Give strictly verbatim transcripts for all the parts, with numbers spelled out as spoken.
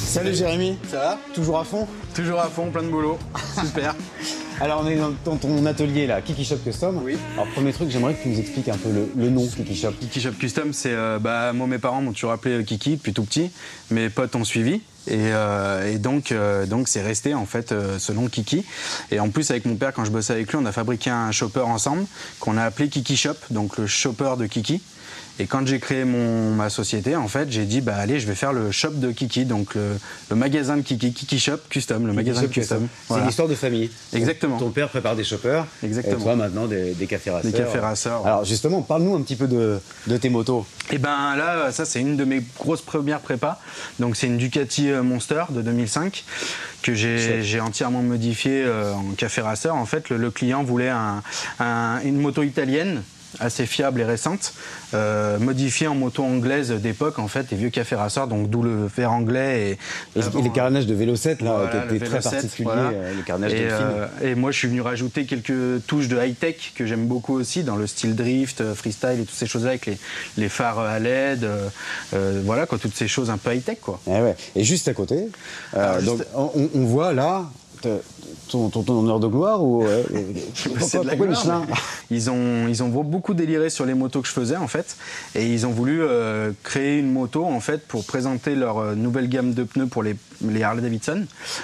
Salut Jérémy. Ça va? Toujours à fond? Toujours à fond, plein de boulot. Super. Alors on est dans, dans ton atelier là, Kiki Shop Custom. Oui. Alors premier truc, j'aimerais que tu nous expliques un peu le, le nom Kiki Shop. Kiki Shop Custom, c'est euh, bah moi mes parents m'ont toujours appelé Kiki depuis tout petit. Mes potes ont suivi. Et, euh, et donc, euh, donc c'est resté en fait euh, ce nom Kiki. Et en plus avec mon père, quand je bossais avec lui, on a fabriqué un shopper ensemble qu'on a appelé Kiki Shop, donc le shopper de Kiki. Et quand j'ai créé mon, ma société, en fait, j'ai dit, bah allez, je vais faire le shop de Kiki, donc le, le magasin de Kiki, Kiki Shop Custom, le Kiki magasin Shop custom. Custom. Voilà. C'est l'histoire de famille. Exactement. Ton, ton père prépare des shoppers. Exactement. Et toi maintenant des, des cafés rasseurs. Des cafés rasseurs. Alors justement, parle-nous un petit peu de, de tes motos. Et ben là, ça c'est une de mes grosses premières prépas. Donc c'est une Ducati Monster de deux mille cinq que j'ai entièrement modifiée euh, en café rasseur. En fait, le, le client voulait un, un, une moto italienne assez fiable et récente, euh, modifiée en moto anglaise d'époque, en fait, les vieux cafés rasseurs, donc d'où le verre anglais. Et, et, avant, et les carnages de Vélo sept, là, voilà, qui étaient très particuliers, voilà. euh, le carnage et, de euh, et moi, je suis venu rajouter quelques touches de high-tech que j'aime beaucoup aussi, dans le style drift, freestyle et toutes ces choses-là, avec les, les phares à L E D, euh, euh, voilà, quoi, toutes ces choses un peu high-tech, quoi. Et, ouais. Et juste à côté, euh, Alors, donc, juste... On, on voit là... Ton, ton, ton honneur de gloire ou euh, pourquoi, pourquoi Michelin? Ils ont, ils ont beaucoup déliré sur les motos que je faisais en fait, et ils ont voulu euh, créer une moto en fait pour présenter leur euh, nouvelle gamme de pneus pour les, les Harley Davidson,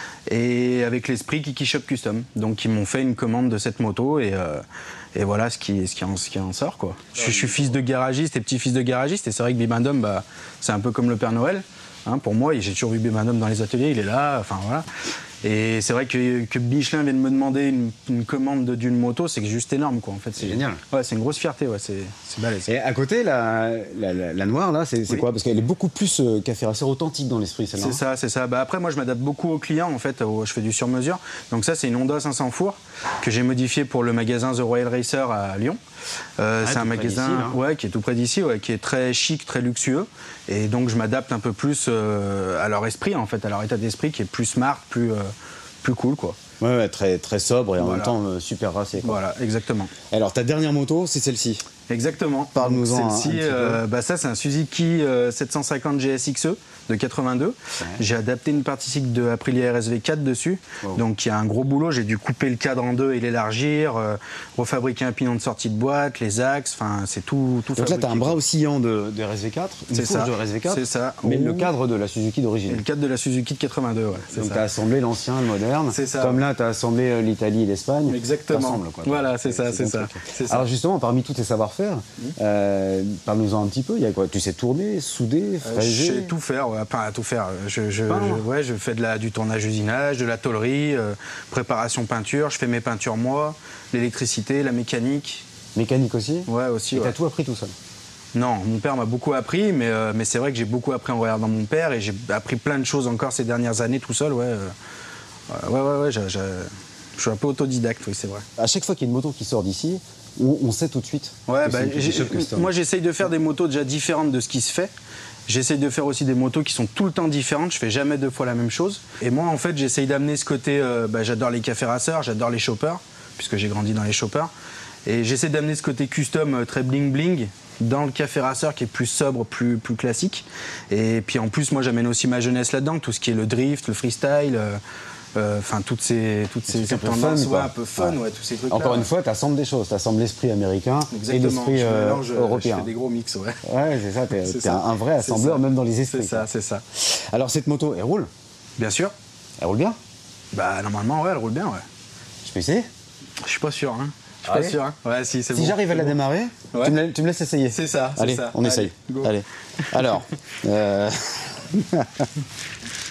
et avec l'esprit Kiki Shop Custom. Donc ils m'ont fait une commande de cette moto et, euh, et voilà ce qui, ce, qui en, ce qui en sort quoi. Je, je suis fils de garagiste et petit-fils de garagiste, et c'est vrai que Bibendum, bah, c'est un peu comme le Père Noël. Hein, pour moi, j'ai toujours vu Bibendum dans les ateliers, il est là, enfin voilà. Et c'est vrai que, que Michelin vienne me demander une, une commande d'une moto, c'est juste énorme, quoi. En fait, c'est génial. Ouais, c'est une grosse fierté, ouais, c'est balèze. Et à côté, la, la, la, la noire, là, c'est oui. quoi? Parce qu'elle est beaucoup plus euh, café rasseur authentique dans l'esprit, celle-là. C'est ça, c'est ça. Bah, après, moi, je m'adapte beaucoup aux clients, en fait. Au, je fais du sur-mesure. Donc ça, c'est une Honda cinq cents fours que j'ai modifiée pour le magasin The Royal Racer à Lyon. Euh, ah, c'est un magasin ouais, qui est tout près d'ici, ouais, qui est très chic, très luxueux. Et donc, je m'adapte un peu plus euh, à leur esprit, en fait, à leur état d'esprit, qui est plus smart, plus... Euh, plus cool quoi. Ouais, ouais, très, très sobre et en voilà. même temps euh, super racé quoi. Voilà, exactement. Alors ta dernière moto, c'est celle-ci. Exactement. Parle-nous-en. Celle-ci, euh, bah ça c'est un Suzuki euh, sept cent cinquante G S X E de quatre-vingt-deux. Ouais. J'ai adapté une partie cycle de Aprilia R S V quatre dessus. Wow. Donc il y a un gros boulot. J'ai dû couper le cadre en deux et l'élargir, euh, refabriquer un pignon de sortie de boîte, les axes. Enfin c'est tout, tout. Donc là tu as un bras oscillant de, de R S V quatre. C'est ça. De R S V quatre. C'est ça. Mais Ouh. le cadre de la Suzuki d'origine. Et le cadre de la Suzuki de quatre-vingt-deux. Ouais, donc tu as assemblé l'ancien, le moderne. C'est ça. Comme là tu as assemblé l'Italie et l'Espagne. Exactement. Quoi, voilà, c'est ça, c'est ça. Alors justement, parmi tous tes savoir-faire. Mmh. Euh, Parle-nous-en un petit peu. Il y a quoi? Tu sais tourner, souder, fraiser? euh, Je sais tout faire, ouais, enfin tout faire. Je, je, je, ouais, je fais de la, du tournage usinage, de la tôlerie, euh, préparation peinture. Je fais mes peintures moi, l'électricité, la mécanique. Mécanique aussi? Ouais, aussi. Et ouais. t'as tout appris tout seul? Non, mon père m'a beaucoup appris, mais, euh, mais c'est vrai que j'ai beaucoup appris en regardant mon père, et j'ai appris plein de choses encore ces dernières années tout seul. Ouais, euh, ouais, ouais, ouais. Je, je, je suis un peu autodidacte, oui, c'est vrai. À chaque fois qu'il y a une moto qui sort d'ici, on sait tout de suite. Ouais, bah, moi j'essaye de faire des motos déjà différentes de ce qui se fait. J'essaye de faire aussi des motos qui sont tout le temps différentes. Je fais jamais deux fois la même chose. Et moi en fait j'essaye d'amener ce côté. Euh, bah, j'adore les cafés rasseurs, j'adore les choppers, puisque j'ai grandi dans les choppers. Et j'essaie d'amener ce côté custom euh, très bling bling dans le café rasseur qui est plus sobre, plus, plus classique. Et puis en plus moi j'amène aussi ma jeunesse là-dedans, tout ce qui est le drift, le freestyle. Euh, Enfin, euh, toutes ces, toutes ces, ces tendances, fun, ouais, un peu fun, ouais. Ouais, tous ces trucs. Encore là, une ouais. fois, tu assembles des choses, tu assembles l'esprit américain. Exactement. Et l'esprit euh, mélange, européen. Je fais des gros mix, ouais. Ouais, c'est ça, t'es es un vrai assembleur, même dans les esprits. C'est ça, c'est ça. Alors, cette moto, elle roule? Bien sûr. Elle roule bien? Bah, normalement, ouais, elle roule bien, ouais. Je peux essayer? Je suis pas sûr, hein. Je suis ah pas sûr, hein. Ouais, si, c'est Si bon, j'arrive à la bon. démarrer, ouais. tu, me tu me laisses essayer? C'est ça, Allez, ça. on Allez, essaye. Go. Allez. Alors. Euh...